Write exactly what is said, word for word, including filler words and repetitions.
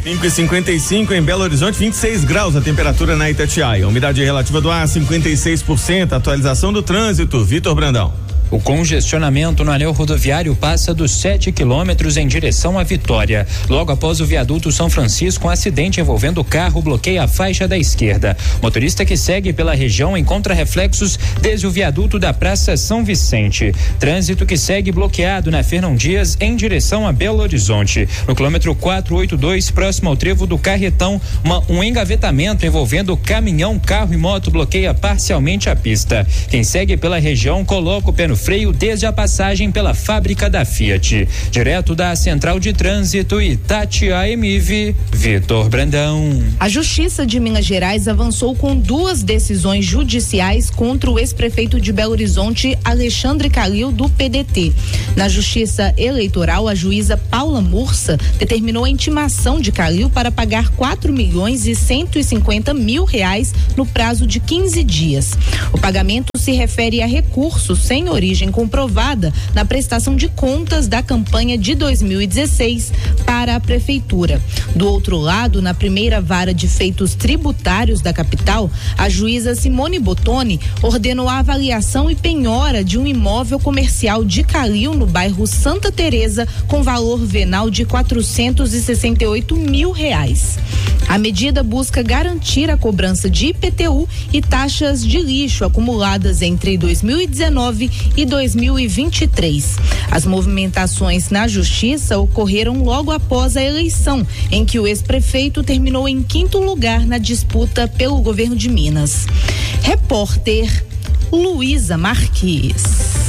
cinco e cinquenta e cinco em Belo Horizonte, vinte e seis graus a temperatura na Itatiaia. Umidade relativa do ar cinquenta e seis por cento. Atualização do trânsito. Vitor Brandão. O congestionamento no anel rodoviário passa dos sete quilômetros em direção à Vitória. Logo após o viaduto São Francisco, um acidente envolvendo o carro bloqueia a faixa da esquerda. Motorista que segue pela região encontra reflexos desde o viaduto da Praça São Vicente. Trânsito que segue bloqueado na Fernão Dias em direção a Belo Horizonte. No quilômetro quatrocentos e oitenta e dois, próximo ao trevo do Carretão, uma, um engavetamento envolvendo caminhão, carro e moto bloqueia parcialmente a pista. Quem segue pela região coloca o pé no freio desde a passagem pela fábrica da Fiat. Direto da Central de Trânsito Itatiaia M I V, Vitor Brandão. A Justiça de Minas Gerais avançou com duas decisões judiciais contra o ex-prefeito de Belo Horizonte, Alexandre Calil, do P D T. Na Justiça Eleitoral, a juíza Paula Mursa determinou a intimação de Calil para pagar quatro milhões e cento e cinquenta mil reais no prazo de quinze dias. O pagamento se refere a recursos sem origem comprovada na prestação de contas da campanha de dois mil e dezesseis para a prefeitura. Do outro lado, na primeira vara de feitos tributários da capital, a juíza Simone Bottoni ordenou a avaliação e penhora de um imóvel comercial de Calil no bairro Santa Teresa com valor venal de quatrocentos e sessenta e oito mil reais. A medida busca garantir a cobrança de I P T U e taxas de lixo acumuladas entre dois mil e dezenove e dois mil e vinte e três. As movimentações na justiça ocorreram logo após a eleição, em que o ex-prefeito terminou em quinto lugar na disputa pelo governo de Minas. Repórter Luísa Marques.